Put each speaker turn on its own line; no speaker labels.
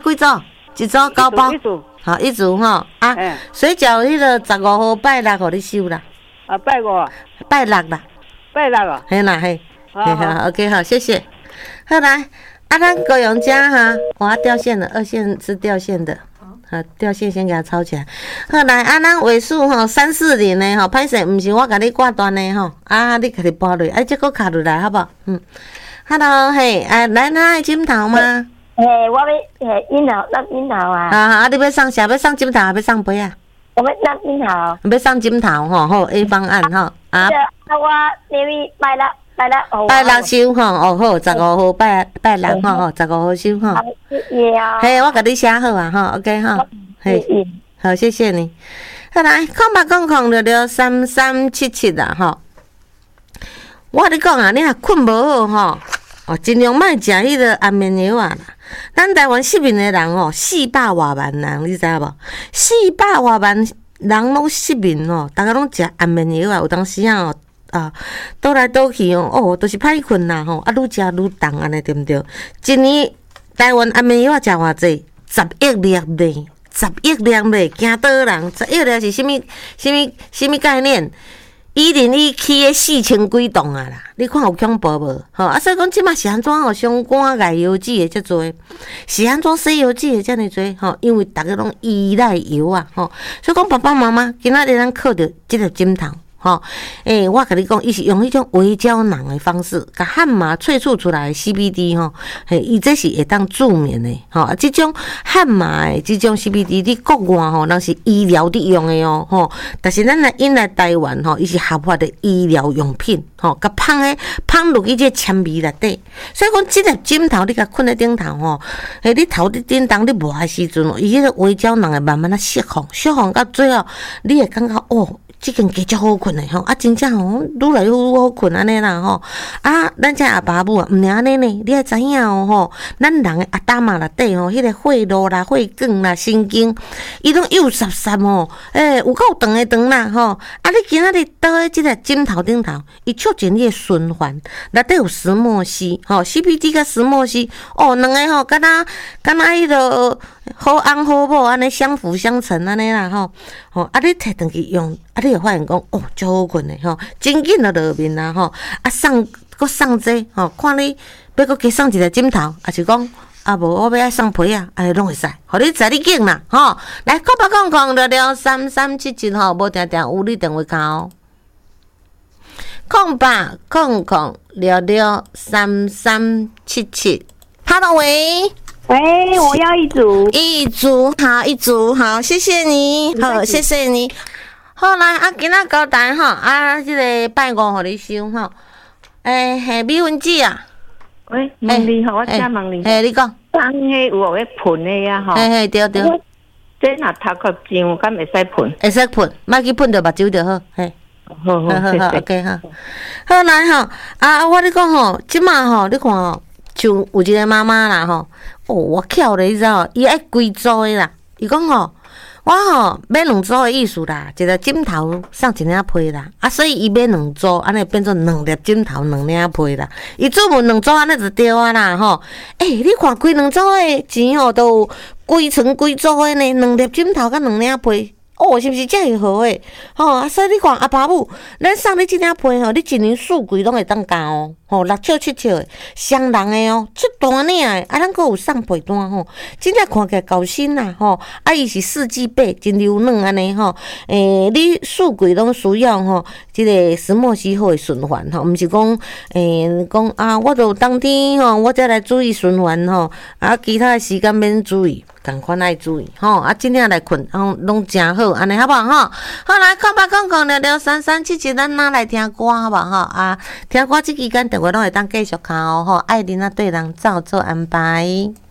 几组？一组9包。好，一组吼啊。水饺迄个15号拜六，互你收啦。
啊，拜5。
拜六啦。
拜6啊。
嘿啦嘿。好 ，OK 好，谢谢。好来，咱高永嘉哈，哇掉线了，2线是掉线的。好，掉线先给它抄起来。好来，咱尾数吼340呢吼，歹势，毋是我甲你挂断的吼，你家己拨落，这个卡落来好不好？Hello， 嘿，来咱爱枕头吗？
我要樱桃，拿樱桃啊！
你要上啥？要上枕头还要上杯啊？
我们拿樱桃。
要上枕头吼，好 A 方案吼。
我那边拜
六收吼，好，15号拜六吼，15号收吼。嘿，我甲你写好啊，吼 ，OK 吼，嘿，好，谢谢你。好来，0800663377啦，吼。我跟你讲啊，你若困无好吼，尽量莫食迄个安眠药啊啦。咱台湾失眠的人吼，400多万人，你知影无？400多万人拢失眠吼，大家拢食安眠药啊，有当时啊。倒来倒去都是歹困啦吼，愈食愈重安尼对毋对？一年台湾安眠药食偌济？10亿粒呢，10亿粒呢，惊倒人？10亿粒是什么概念？101起的4000几栋啊啦，你看有恐怖无？吼所以讲即马是安怎伤肝癌药剂的遮多，是安怎洗药剂的遮尔多？吼，因为逐个拢依赖药啊，吼，所以讲爸爸妈妈今仔日咱靠着即个枕头。我甲你讲，伊是用迄种微胶囊的方式，甲汉麻萃取出来的 CBD 伊这是会当助眠的即种汉麻的即种 CBD， 你国外人是医疗的用的但是咱来引来台湾伊是合法的医疗用品甲放入去这纤维内底，所以讲即个枕头你甲困在顶头你头伫顶当你无的时阵伊迄个微胶囊会慢慢释放到最后，你会感觉即间加足好困的真正愈来愈好困安尼啦咱这阿爸母毋尔安尼呢，你爱知影咱人的阿达嘛内底迄个血路啦、血管啦、神经，伊拢幼霎霎有够长的长啦你今仔日倒在即个枕头顶头，伊促进你的循环，内底有石墨烯CBD 甲石墨烯两个敢若迄落好翁好某安尼相辅相成安尼啦你摕转去用，你会发现讲足好困的真紧就落面啦送这看你要搁加送一个枕头，还是讲无我要爱送被啊，安尼拢会使，互你知你紧啦来0800663377无定定有你电话卡0800663377。Hello， 喂。
喂，我要一组，
好，谢谢你，好，谢谢你。好来今仔交代即个拜5互你收米粉子啊。
喂，问你我请问你，
你讲，
当迄有迄喷的啊
对，这若
头壳痒，敢会使喷？
会使喷，莫去喷着目睭就好，
好
，OK 好来我你讲即马你看像有一个妈妈啦我巧咧，你知道，伊爱规组的啦。伊讲我买2组的意思啦，一个枕头送一领被啦，所以伊买2组，安尼变做2粒枕头2领被啦。伊做无2组安尼就对啊啦你看规2组的钱都有规层规组的呢，2粒枕头甲2领被。是不是这样好诶？所以你看阿爸母，咱送你这领被你一年4季拢会当交6尺7尺诶，双人诶出大领诶，咱阁有送被单真正看起来够新啦伊是4季8，真柔软安尼你4季拢需要即个石墨烯好诶循环毋是讲我著当天我才来注意循环其他诶时间免注意。同款爱注意真正来困拢真好，安尼好不好好来0800663377，咱哪来听歌好不好听歌即期间电话拢会当继续敲爱人对人照做安排。